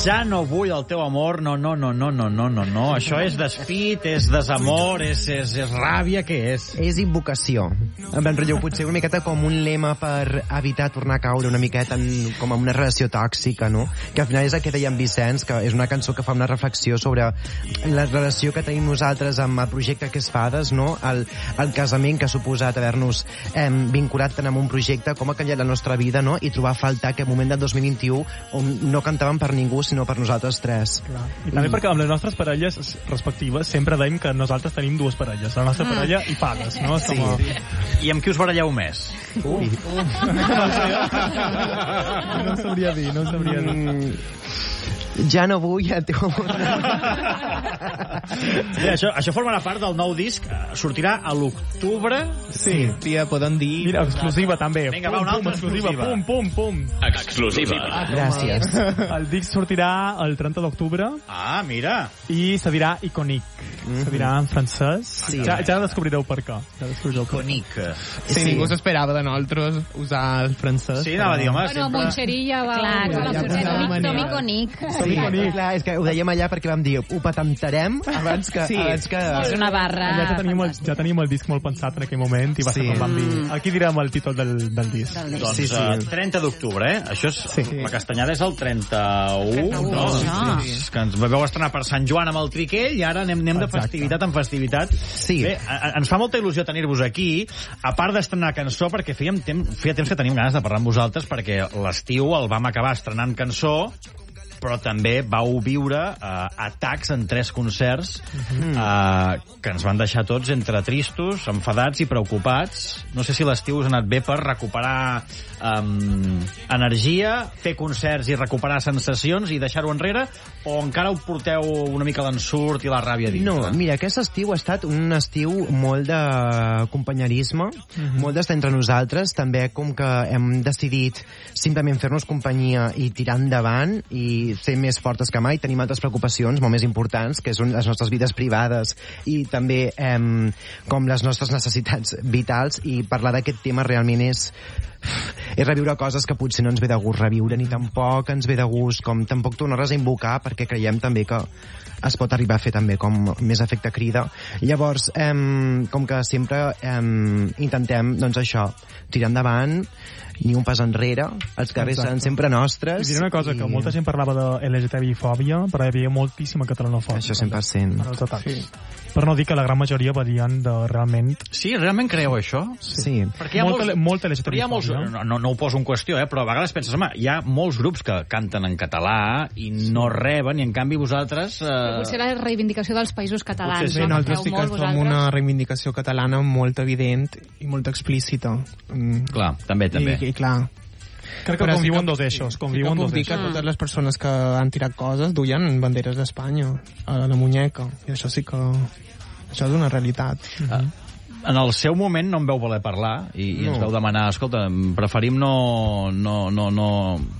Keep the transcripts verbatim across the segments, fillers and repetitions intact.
Ja no vull el teu amor, no, no, no, no, no, no, no, no. Això és despit, és desamor, és, és, és ràbia, què és? És invocació. En relleu, potser una miqueta com un lema per evitar tornar a caure una miqueta en, com en una relació tòxica, no? Que al final és el que deia en Vicenç, que és una cançó que fa una reflexió sobre la relació que tenim nosaltres amb el projecte que és Fades, no? El, el casament que ha suposat haver-nos eh, vinculat tant amb un projecte, com ha canviat la nostra vida, no? I trobar a faltar aquest moment del dos mil vint-i-u on no cantàvem per ningú, sinó per nosaltres tres. Clar. I també perquè amb les nostres parelles respectives sempre deim que nosaltres tenim dues parelles, la nostra parella i Fades, no? Sí. Com a... I amb qui us baralleu més? Ui. No sabria dir, no sabria dir. Mm. Ja no vull el teu amor. Sí, això, això formarà part del nou disc. Sortirà a l'octubre. Sí, tia, podem dir... Mira, exclusiva també. Vinga, va, una altra exclusiva. Pum, pum, pum. Exclusiva. Gràcies. El disc sortirà el trenta d'octubre. Ah, mira. I se dirà Iconic. Mm-hmm. Se dirà en francès. Sí. Ja, ja descobrireu per què. Ja descobrireu per què. Iconic. Sí, sí, ningú s'esperava de nosaltres usar el francès. Sí, anava a dir, home, bueno, sempre... Montxerí ja va... Clar, ja ja posava Tom Iconic. Iconic. Sí, clar, és que ho dèiem allà perquè vam dir ho patentarem abans que... Sí. Abans que... És una barra Ja teníem, el, ja teníem el disc molt pensat en aquell moment i va Sí. ser quan vam dir... Aquí direm el títol del, del disc. Doncs Sí, sí. uh, trenta d'octubre, eh? Això és... Sí. La castanyada és el trenta-u, no? Això. Sí. Que ens vau estrenar per Sant Joan amb el Triquell i ara anem, anem de Exacte. festivitat en festivitat. Sí. Bé, a, ens fa molta il·lusió tenir-vos aquí, a part d'estrenar cançó, perquè fèiem temps, feia temps que tenim ganes de parlar amb vosaltres, perquè l'estiu el vam acabar estrenant cançó, però també vau viure uh, atacs en tres concerts uh, que ens van deixar tots entre tristos, enfadats i preocupats. No sé si l'estiu us ha anat bé per recuperar um, energia, fer concerts i recuperar sensacions i deixar-ho enrere, o encara ho porteu una mica l'ensurt i la ràbia dins? No, mira, aquest estiu ha estat un estiu molt de companyerisme, mm-hmm. molt d'estar entre nosaltres, també com que hem decidit simplement fer-nos companyia i tirar endavant i ser més fortes que mai. Tenim altres preocupacions molt més importants, que són les nostres vides privades i també eh, com les nostres necessitats vitals, i parlar d'aquest tema realment és és reviure coses que potser no ens ve de gust reviure, ni tampoc ens ve de gust com tampoc tornar-les a invocar, perquè creiem també que es pot arribar a fer també com més efecte crida. Llavors, eh, com que sempre eh, intentem, doncs això, tirar endavant, ni un pas enrere, els carrers Exacte. seran sempre nostres. I diré una cosa, i... que molta gent parlava de L G T B I-fòbia, però hi havia moltíssima catalanofòbia. Això cent per cent. En els atacs. Sí. Per no dir que la gran majoria varien de realment... Sí, realment creieu això? Sí. Perquè hi ha molta, molts, molta L G T B hi ha molts, I-fòbia. no, no, no ho poso en qüestió, eh, però a vegades penses, home, hi ha molts grups que canten en català i no reben, i en canvi vosaltres... Eh... Potser la reivindicació dels països catalans. Sí, no? nosaltres sí que Molt, som vosaltres. una reivindicació catalana molt evident i molt explícita. Mm. Clar, també, també. I, i clar... Crec que Però conviuen sí dos eixos. Sí Conviuen que dos puc dir que eixos. totes les persones que han tirat coses duien banderes d'Espanya a la muñeca. I això sí que... Això és una realitat. Uh, en el seu moment no en veu voler parlar i, i No. ens veu demanar, escolta, preferim no, no, no, no,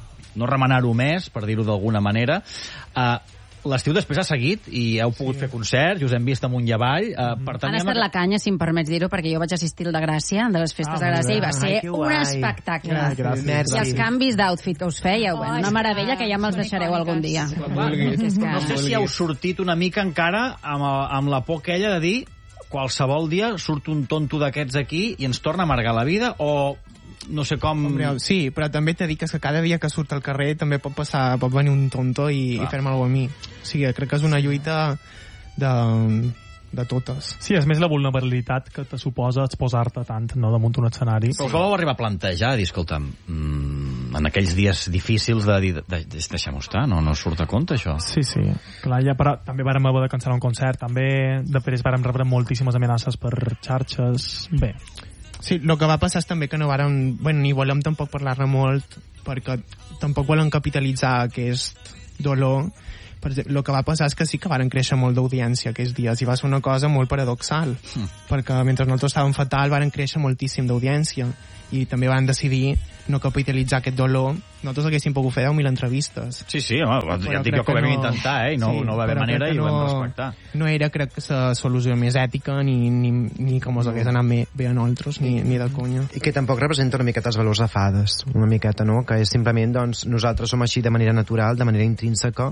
no remenar-ho més, per dir-ho d'alguna manera. Uh, L'estiu després ha seguit i heu pogut sí. fer concerts i us hem vist amunt i avall. Uh, per tant, Han estat ja... la canya, si em permets dir-ho, perquè jo vaig assistir al de Gràcia, de les festes Ah, de Gràcia, i va ai, ser que un guai. espectacle. Ah, gràcies. Merci. I els canvis d'outfit que us fèieu, bueno, una meravella que ja me'ls deixareu algun dia. Que és que... No sé si heu sortit una mica encara amb, amb la por aquella de dir qualsevol dia surt un tonto d'aquests aquí i ens torna a amargar la vida, o no sé com... Hombre, sí, però també t'he dit que cada dia que surt al carrer també pot passar, pot venir un tonto i, i fer-me alguna cosa a mi. O sigui, crec que és una lluita de, de totes. Sí, és més la vulnerabilitat que te suposa exposar-te tant, no, damunt un escenari. Però que vau arribar a plantejar, dir, escolta'm, mmm, en aquells dies difícils de dir, de, de, deixem-ho estar, no, no surt a compte, això? Sí, sí. Clar, ja, però també vàrem haver de cancel·lar un concert, també després vàrem rebre moltíssimes amenaces per xarxes. Bé. Sí, el que va passar és també que no vàrem... Bueno, ni volem tampoc parlar-ne molt, perquè tampoc volem capitalitzar aquest dolor. El que va passar és que sí que varen créixer molt d'audiència aquests dies, i va ser una cosa molt paradoxal, mm. perquè mentre nosaltres estàvem fatal varen créixer moltíssim d'audiència, i també van decidir no capitalitzar aquest dolor nosaltres haguéssim pogut fer deu mil entrevistes. Sí, sí, home, ja et dic jo que ho vam intentar, eh, i no, sí, no va haver però manera crec que i ho vam no- respectar. No era, crec que la solució més ètica ni, ni, ni com us hagués anat bé, bé a nosaltres, ni, ni de conya. I que tampoc representa una miqueta els valors de fades, una miqueta, no? Que és simplement, doncs, nosaltres som així de manera natural, de manera intrínseca,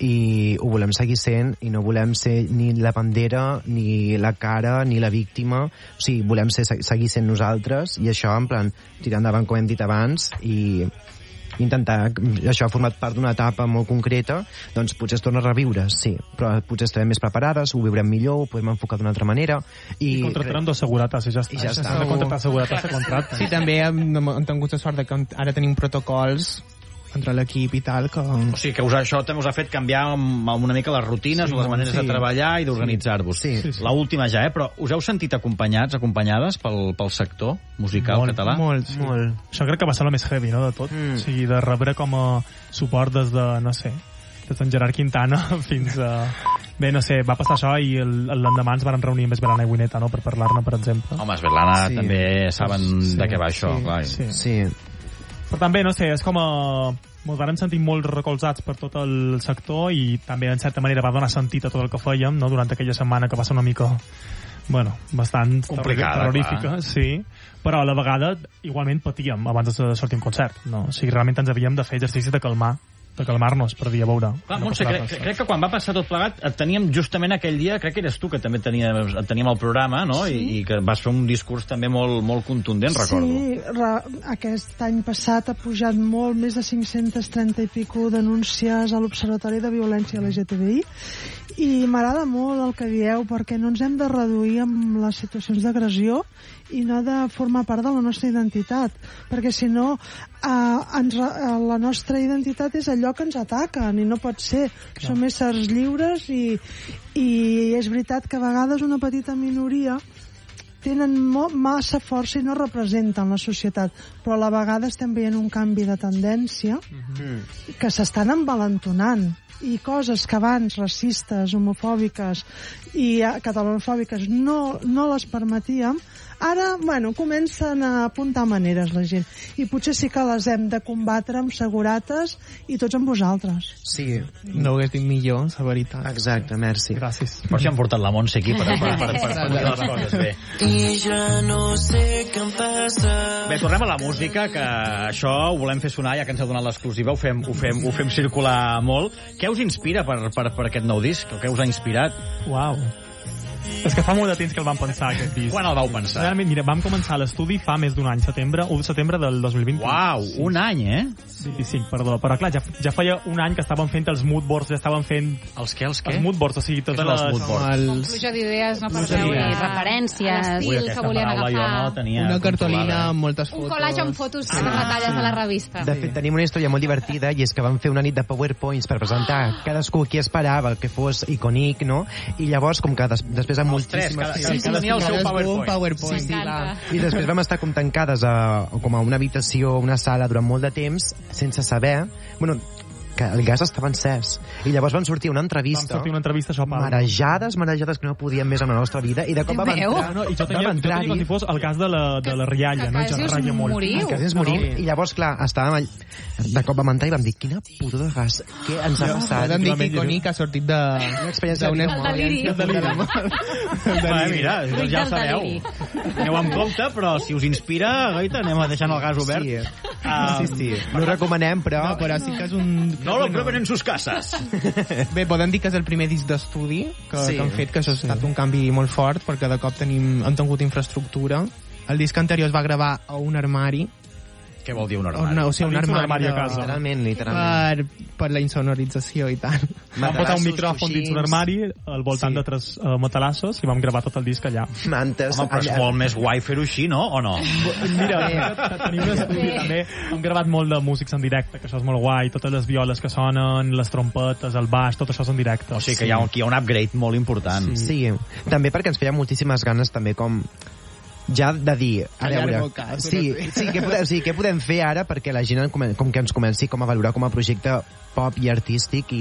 i ho volem seguir sent, i no volem ser ni la bandera, ni la cara, ni la víctima, o sigui, volem ser, seguir sent nosaltres, i això, en plan, tirar endavant, com hem dit abans, i intentar, això ha format part d'una etapa molt concreta, doncs potser es torna a reviure, sí, però potser estarem més preparades, ho viurem millor, ho podem enfocar d'una altra manera, i... I contractarem dos segurates i ja està. I ja està. S'ha de contractar segurates a contracte. Sí, també hem, hem tingut la sort de que ara tenim protocols entre l'equip i tal, que... O sigui, que us, això també us ha fet canviar una mica les rutines Sí, o les maneres sí. de treballar i d'organitzar-vos. Sí. Sí, sí. La última ja, eh? Però us heu sentit acompanyats, acompanyades pel, pel sector musical Molt, català? Molt, sí. Molt. Això crec que va ser el més heavy, no?, de tot. Mm. O sigui, de rebre com a suport des de, no sé, des d'en Gerard Quintana fins a... Bé, no sé, va passar això i el- l'endemà ens van reunir amb Esberana i Wineta, no?, per parlar-ne, per exemple. Home, Svetlana Sí. també saben Sí, de què va això, sí, clar. sí. Sí. Però també, no sé, és com a... Ens vam sentir molt recolzats per tot el sector i també, en certa manera, va donar sentit a tot el que fèiem, no?, durant aquella setmana que va ser una mica, bueno, bastant Complicada, terrorífica, clar. sí, però a la vegada igualment patíem abans de sortir un concert, no? O sigui, realment ens havíem de fer exercici de calmar, de calmar-nos per dir, a veure... Clar, no Montse, passarà crec, res. crec que quan va passar tot plegat et teníem justament aquell dia, crec que eres tu que també tenia, et teníem al programa, no? Sí. I, I que vas fer un discurs també molt, molt contundent, recordo. Sí, re, aquest any passat ha pujat molt, més de cinc-centes trenta i pico denúncies a l'Observatori de Violència L G T B I, i m'agrada molt el que dieu, perquè no ens hem de reduir amb les situacions d'agressió i no de formar part de la nostra identitat, perquè si no eh, ens, eh, la nostra identitat és allò que ens ataquen i no pot ser. Som éssers lliures i, i és veritat que a vegades una petita minoria tenen mo- massa força i no representen la societat, però a la vegada estem veient un canvi de tendència que s'estan envalentonant, i coses que abans racistes, homofòbiques i eh, catalanofòbiques no, no les permetíem, ara, bueno, comencen a apuntar maneres la gent, i potser sí que les hem de combatre amb segurates i tots amb vosaltres. Sí, No ho hagués dit millor, la veritat. exacte, merci. Gràcies. Per això hem portat la Montse aquí, per, per, per, per, per dir les coses bé. I ja no sé què em passa. Bé, tornem a la música, que això ho volem fer sonar, ja que ens heu donat l'exclusiva, ho fem, ho fem, ho fem circular molt. Què us inspira per, per, per aquest nou disc? Què us ha inspirat? Uau. És que fa molt de temps que el vam pensar, aquest disc. Quan el vau pensar? Realment, mira, vam començar l'estudi fa més d'un any, setembre, u de setembre del dos mil vint. Uau, un any, eh? vint-i-cinc, perdó. Però clar, ja, ja feia un any que estàvem fent els moodboards, ja estàvem fent Els què, els què? els moodboards, o sigui, Què totes són els les... moodboards? Els... Pluja d'idees, no per Pluja veure d'idees. Referències. Ui, l'estil aquesta que volien paraula jo agafar. no tenia Una cartolina controlada. amb moltes Un fotos. collage amb fotos de batalles de la revista. De fet, tenim una història molt divertida, i és que vam fer una nit de PowerPoints per presentar cadascú qui esperava que fos icònic, no? I llavors, com que des, després amb Els tres, moltíssimes... cada- Sí, cada- sí, tenia el seu Cadascú un PowerPoint. PowerPoint. Sí, M'encanta. sí. I després vam estar com tancades a, com a una habitació, una sala, durant molt de temps, sense saber... Bueno, que el gas estava encès. I llavors van sortir una Vam entrevista, sortir una entrevista, això, Pau. marejades, marejades, que no podíem més en la nostra vida, i de cop vam Veu? entrar... No, i jo tenia, vam jo tenia com si fos el cas de la, de la rialla, que no? quasi Jo us raia molt. moriu. Que ens morim, i llavors, clar, estàvem all... de cop vam entrar i vam dir, quina pudor de gas, què ens ha passat? Podem dir que Realment, Iconic ha sortit de... Una experiència d'una de deliri. Va, mira, doncs ja ho del sabeu. deliri. Aneu amb compte, però si us inspira, goita, anem a deixant el gas obert. Sí, Ah, sí, sí. No ho recomanem, però... No, però sí que és un... No lo prueben en sus casas. Bé, podem dir que és el primer disc d'estudi que, Sí. que han fet, que això ha estat un canvi molt fort, perquè de cop tenim, hem tingut infraestructura. El disc anterior es va gravar a un armari, Què vol dir un o, armari? no, o sigui, un Dins un armari, armari a de- casa. Literalment, literalment. per, per la insonorització i tal. Vam posar un micròfon coixins, dins un armari al voltant Sí. de tres uh, matalassos i vam gravar tot el disc allà. Mantes. Home, però és molt més guai fer-ho així, no? O no? Mira, tenim un estudi també, hem gravat molt de músics en directe, que això és molt guai, totes les violes que sonen, les trompetes, el baix, tot això és en directe. O sigui que hi ha, aquí hi ha un upgrade molt important. Sí, també perquè ens feia moltíssimes ganes també com ja de dir, a Callar veure, boques, sí, però sí. sí, què podem, sí, què podem fer ara perquè la gent com, com que ens comenci com a valorar com a projecte pop i artístic, i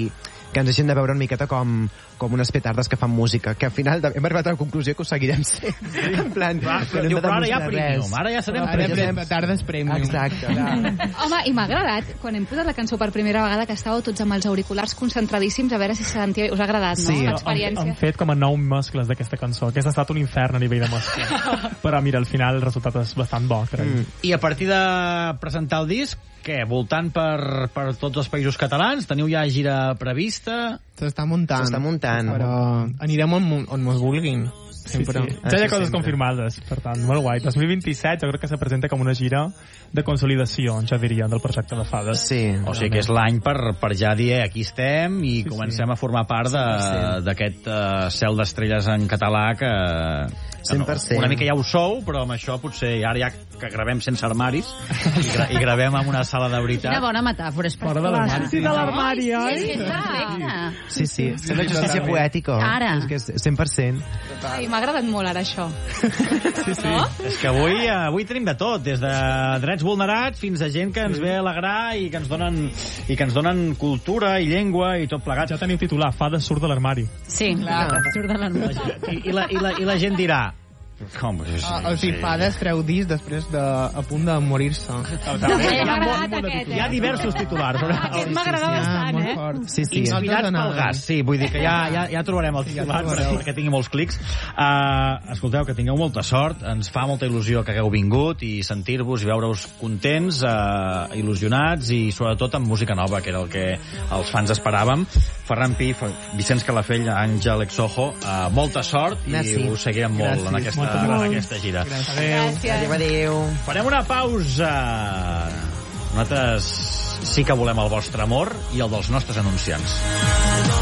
que ens deixin de veure una miqueta com, com unes petardes que fan música, que al final hem arribat a la conclusió que ho seguirem sent. En plan, Clar, que no hem diu, de però ara hi ha demostrar res. premium, ara ja serem Ara premium. pren petardes premium. Exacte. Home, i m'ha agradat, quan hem posat la cançó per primera vegada, que estàveu tots amb els auriculars concentradíssims, a veure si sentia, us ha agradat, no? Sí. Han, L'experiència. han fet com a nou mescles d'aquesta cançó. Aquest ha estat un infern a nivell de mescla. Però mira, al final el resultat és bastant bo, crec. Mm. I a partir de presentar el disc, què? Voltant per, per tots els països catalans? Teniu ja gira prevista? S'està muntant. S'està muntant. Però anirem on, on mos vulguin. Sí, Sempre. sí. Ja hi ha coses sempre. confirmades, per tant, molt guai. dos mil vint-i-set jo crec que se presenta com una gira de consolidació, ja diria, del projecte de Fades. Sí. O sigui que és l'any per, per ja dir eh, aquí estem i Sí, comencem sí. a formar part de- d'aquest uh, cel d'estrelles en català que, que cent per cent. una mica ja ho sou, però amb això potser ara ja que gravem sense armaris i, gra i gravem en una sala de Quina veritat. bona metàfora, és Fora de perfecte. l'armari. Sí, de l'armari, oi? Sí, és perfecte. Sí, sí. Sembla justícia poètica. Ara. És que és cent per cent. Ai, m'ha agradat molt ara això. Sí, sí. No? És que avui, avui tenim de tot, des de drets vulnerats fins a gent que ens ve a alegrar i que ens donen, i que ens donen cultura i llengua i tot plegat. Ja teniu titular, Fades surt de l'armari. Sí, clar, surt de l'armari. I, i, la, i, la, I la gent dirà... Com? Sí, Uh, els Fades treu disc després de, a punt de morir-se. M'ha agradat aquest, Hi ha eh? diversos titulars. Aquest m'agrada bastant, molt eh? fort. Sí, sí. Inspirats pel Nosaltres gas, sí, vull dir que ja, ja, ja trobarem el titular Ja per, trobareu. perquè tingui molts clics. Uh, escolteu, que tingueu molta sort, ens fa molta il·lusió que hagueu vingut i sentir-vos i veure-us contents, uh, il·lusionats i sobretot amb música nova, que era el que els fans esperàvem. Ferran Pi, Vicenç Calafell, Àngel Exojo, uh, molta sort i Merci. us seguirem molt Gràcies. en aquesta, Moltes en gràcies. aquesta gira. Gràcies. Adéu, adéu. Farem una pausa. Nosaltres sí que volem el vostre amor i el dels nostres anunciants.